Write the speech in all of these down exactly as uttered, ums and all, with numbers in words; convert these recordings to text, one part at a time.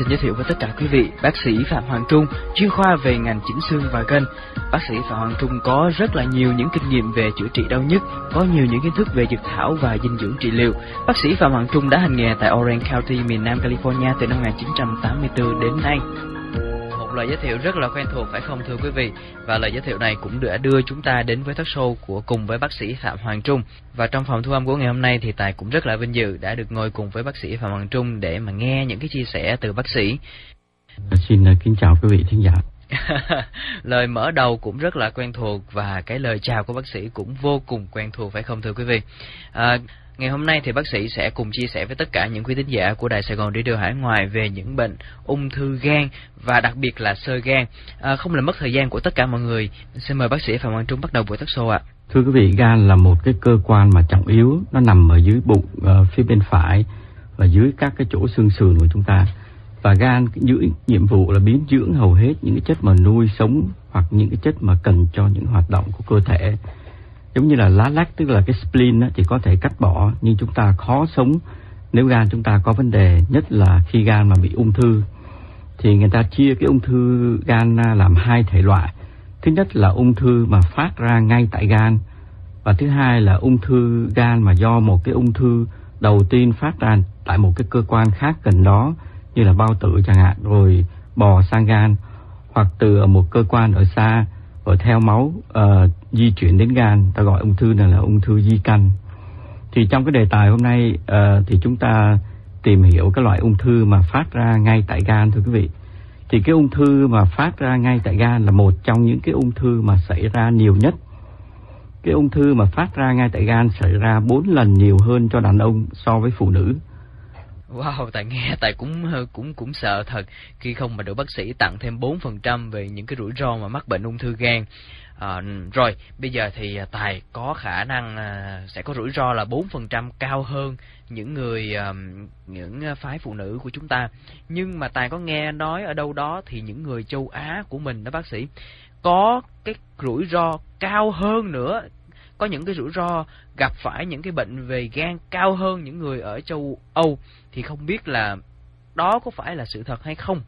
xin giới thiệu với tất cả quý vị bác sĩ Phạm Hoàng Trung, chuyên khoa về ngành chỉnh xương và gân. Bác sĩ Phạm Hoàng Trung có rất là nhiều những kinh nghiệm về chữa trị đau nhức, có nhiều những kiến thức về dược thảo và dinh dưỡng trị liệu. Bác sĩ Phạm Hoàng Trung đã hành nghề tại Orange County, miền Nam California từ năm một nghìn chín trăm tám mươi tư đến nay. Một lời giới thiệu rất là quen thuộc phải không thưa quý vị? Và lời giới thiệu này cũng đã đưa chúng ta đến với talk show của cùng với bác sĩ Phạm Hoàng Trung. Và trong phòng thu âm của ngày hôm nay thì Tài cũng rất là vinh dự đã được ngồi cùng với bác sĩ Phạm Hoàng Trung để mà nghe những cái chia sẻ từ bác sĩ. Xin kính chào quý vị thính giả. Lời mở đầu cũng rất là quen thuộc và cái lời chào của bác sĩ cũng vô cùng quen thuộc phải không thưa quý vị? À, Ngày hôm nay thì bác sĩ sẽ cùng chia sẻ với tất cả những quý thính giả của Đài Sài Gòn Radio Hải Ngoại về những bệnh ung thư gan và đặc biệt là xơ gan. À, không làm mất thời gian của tất cả mọi người, xin mời bác sĩ Phạm Hoàng Trung bắt đầu buổi talk show ạ. Thưa quý vị, gan là một cái cơ quan mà trọng yếu, nó nằm ở dưới bụng uh, phía bên phải và dưới các cái chỗ xương sườn của chúng ta. Và gan giữ nhiệm vụ là biến dưỡng hầu hết những cái chất mà nuôi sống hoặc những cái chất mà cần cho những hoạt động của cơ thể. Giống như là lá lách, tức là cái spleen á, thì có thể cắt bỏ, nhưng chúng ta khó sống nếu gan chúng ta có vấn đề, nhất là khi gan mà bị ung thư. Thì người ta chia cái ung thư gan làm hai thể loại. Thứ nhất là ung thư mà phát ra ngay tại gan, và thứ hai là ung thư gan mà do một cái ung thư đầu tiên phát ra tại một cái cơ quan khác gần đó, như là bao tử chẳng hạn, rồi bò sang gan, hoặc từ một cơ quan ở xa rồi theo máu uh, di chuyển đến gan, ta gọi ung thư này là ung thư di căn. Thì trong cái đề tài hôm nay uh, thì chúng ta tìm hiểu cái loại ung thư mà phát ra ngay tại gan thưa quý vị. Thì cái ung thư mà phát ra ngay tại gan là một trong những cái ung thư mà xảy ra nhiều nhất. Cái ung thư mà phát ra ngay tại gan xảy ra bốn lần nhiều hơn cho đàn ông so với phụ nữ. Wow, Tài nghe Tài cũng cũng cũng sợ thật khi không mà được bác sĩ tặng thêm bốn phần trăm về những cái rủi ro mà mắc bệnh ung thư gan. À, rồi, bây giờ thì Tài có khả năng à, sẽ có rủi ro là bốn phần trăm cao hơn những người à, những phái phụ nữ của chúng ta. Nhưng mà Tài có nghe nói ở đâu đó thì những người châu Á của mình đó bác sĩ có cái rủi ro cao hơn nữa. Có những cái rủi ro gặp phải những cái bệnh về gan cao hơn những người ở châu Âu, thì không biết là đó có phải là sự thật hay không?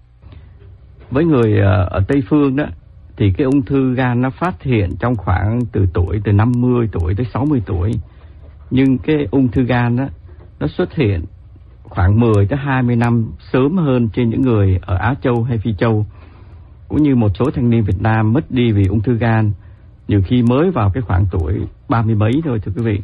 Với người ở Tây Phương đó thì cái ung thư gan nó phát hiện trong khoảng từ tuổi từ năm mươi tuổi tới sáu mươi tuổi. Nhưng cái ung thư gan đó nó xuất hiện khoảng mười tới hai mươi năm sớm hơn trên những người ở Á Châu hay Phi Châu. Cũng như một số thanh niên Việt Nam mất đi vì ung thư gan nhiều khi mới vào cái khoảng tuổi ba mươi mấy thôi thưa quý vị.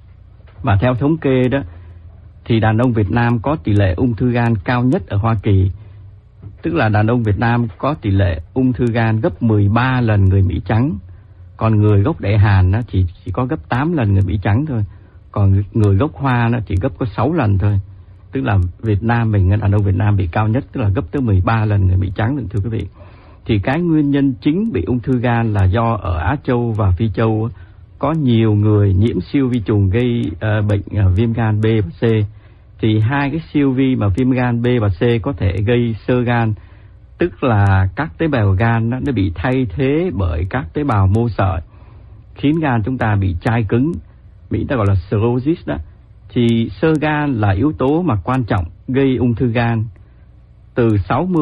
Và theo thống kê đó thì đàn ông Việt Nam có tỷ lệ ung thư gan cao nhất ở Hoa Kỳ. Tức là đàn ông Việt Nam có tỷ lệ ung thư gan gấp mười ba lần người Mỹ trắng. Còn người gốc Đại Hàn đó chỉ, chỉ có gấp tám lần người Mỹ trắng thôi. Còn người gốc Hoa nó chỉ gấp có sáu lần thôi. Tức là Việt Nam mình, đàn ông Việt Nam bị cao nhất, tức là gấp tới mười ba lần người Mỹ trắng thưa quý vị. Thì cái nguyên nhân chính bị ung thư gan là do ở Á Châu và Phi Châu có nhiều người nhiễm siêu vi trùng gây uh, bệnh uh, viêm gan B và C. Thì hai cái siêu vi mà viêm gan B và C có thể gây xơ gan, tức là các tế bào gan nó, nó bị thay thế bởi các tế bào mô sợi, khiến gan chúng ta bị chai cứng, Mỹ ta gọi là cirrhosis đó. Thì xơ gan là yếu tố mà quan trọng gây ung thư gan. Từ sáu mươi